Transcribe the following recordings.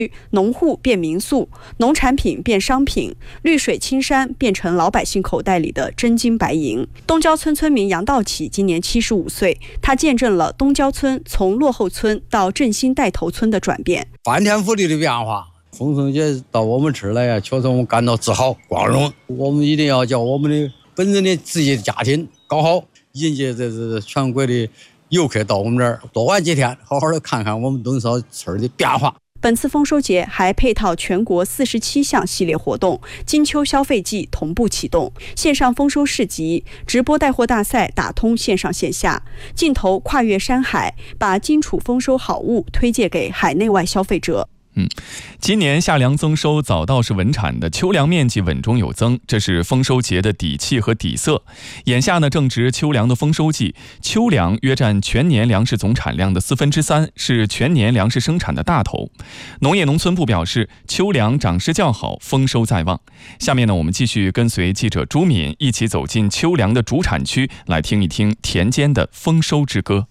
农户变民宿，农产品变商品，绿水青山变成老百姓口袋里的真金白银。东郊村村民杨道启今年75岁，他见证了东郊村从落后村到振兴带头村的转变， 翻天覆地的变化。丰收节到我们这儿来呀，确实我们感到自豪、光荣。我们一定要叫我们的本人的自己的家庭搞好，迎接这全国的游客到我们这儿多玩几天，好好的看看我们东郊村的变化。 本次丰收节还配套全国47项系列活动，金秋消费季同步启动，线上丰收市集、直播带货大赛打通线上线下，镜头跨越山海，把荆楚丰收好物推介给海内外消费者。 今年夏粮增收，早稻是稳产的，秋粮面积稳中有增，这是丰收节的底气和底色。眼下呢，正值秋粮的丰收季，秋粮约占全年粮食总产量的3/4，是全年粮食生产的大头。农业农村部表示，秋粮长势较好，丰收在望。下面呢，我们继续跟随记者朱敏一起走进秋粮的主产区，来听一听田间的丰收之歌。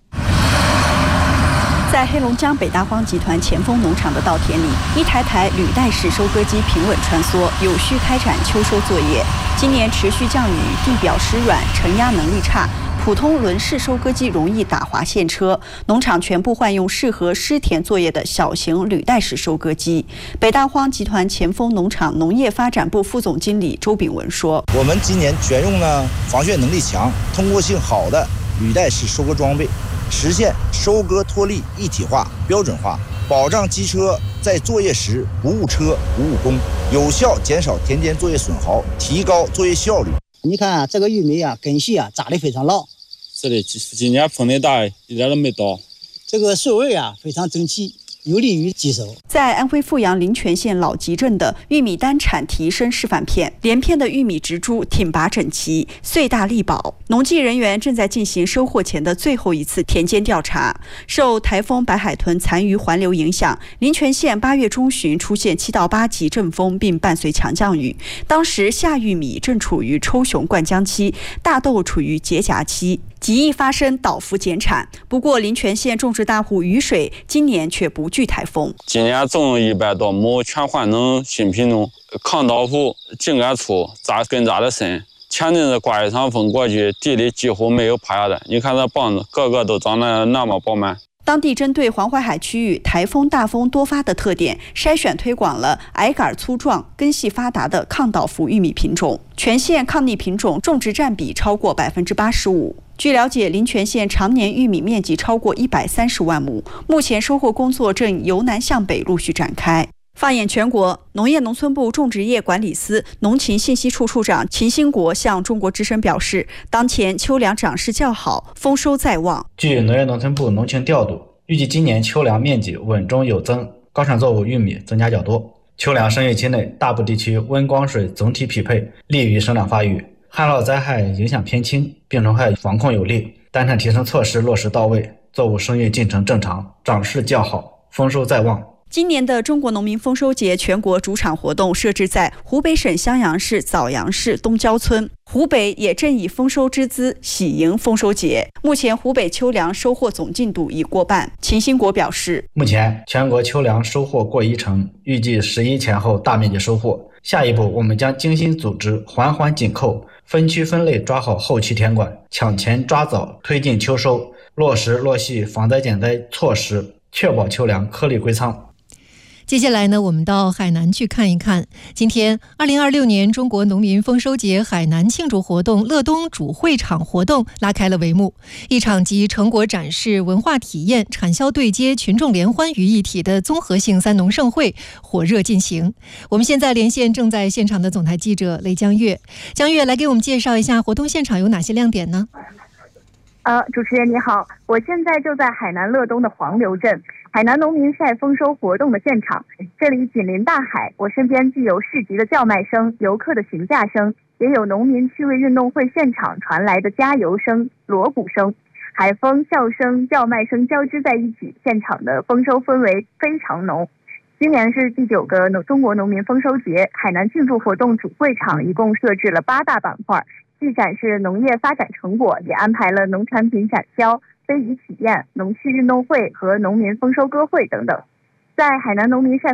在黑龙江北大荒集团前锋农场的稻田里，一台台履带式收割机平稳穿梭，有序开展秋收作业。今年持续降雨，地表湿软，承压能力差，普通轮式收割机容易打滑陷车，农场全部换用适合湿田作业的小型履带式收割机。北大荒集团前锋农场农业发展部副总经理周炳文说：“ 我们今年选用了防眩能力强、通过性好的履带式收割装备。”实现收割脱粒一体化、标准化，保障机车在作业时不误车、不误工，有效减少田间作业损耗，提高作业效率。 你看这个玉米啊，根系啊扎得非常牢。 是的，今年风力大，一点都没倒。 这个穗味啊非常整齐，有利于积收。 在安徽阜阳临泉县老集镇的玉米单产提升示范片，连片的玉米植株挺拔整齐，穗大力薄。农技人员正在进行收获前的最后一次田间调查。受台风白海豚残余环流影响，临泉县8月中旬出现7到8级阵风，并伴随强降雨。当时夏玉米正处于抽熊灌浆期，大豆处于结荚期，极易发生倒伏减产。不过临泉县种植大户雨水今年却不惧台风， 今年种100多亩，全换成新品种，抗倒伏，茎干粗，根扎得深。前阵子刮一场风过去，地里几乎没有趴下的。你看这棒子，个个都长得那么饱满。 当地针对黄淮海区域台风大风多发的特点，筛选推广了矮杆粗壮、根系发达的抗倒伏玉米品种，全县抗逆品种种植占比超过85%。据了解，临泉县常年玉米面积超过130万亩，目前收获工作正由南向北陆续展开。放眼全国，农业农村部种植业管理司农情信息处处长秦兴国向中国之声表示，当前秋粮长势较好，丰收在望。 据农业农村部农情调度，预计今年秋粮面积稳中有增，高产作物玉米增加较多。秋粮生育期内，大部地区温光水总体匹配，利于生长发育，旱涝灾害影响偏轻，病虫害防控有力，单产提升措施落实到位，作物生育进程正常，长势较好，丰收在望。 今年的中国农民丰收节全国主场活动设置在湖北省襄阳市枣阳市东郊村，湖北也正以丰收之姿喜迎丰收节。目前湖北秋粮收获总进度已过半。秦兴国表示， 目前全国秋粮收获过1成，预计11前后大面积收获。下一步我们将精心组织，环环紧扣，分区分类抓好后期田管，抢前抓早推进秋收，落实落细防灾减灾措施，确保秋粮颗粒归仓。 接下来呢，我们到海南去看一看。今天2026年中国农民丰收节海南庆祝活动乐东主会场活动拉开了帷幕，一场集成果展示、文化体验、产销对接、群众联欢于一体的综合性三农盛会火热进行。我们现在连线正在现场的总台记者雷江月，江月来给我们介绍一下活动现场有哪些亮点呢？ 主持人你好，我现在就在海南乐东的黄流镇，海南农民晒丰收活动的现场。这里紧邻大海，我身边既有市集的叫卖声、游客的询价声，也有农民趣味运动会现场传来的加油声、锣鼓声，海风、笑声、叫卖声交织在一起，现场的丰收氛围非常浓。今年是第9个中国农民丰收节，海南庆祝活动主会场一共设置了8大板块，既展示农业发展成果，也安排了农产品展销、非遗体验、农趣运动会和农民丰收歌会等等。 在海南农民晒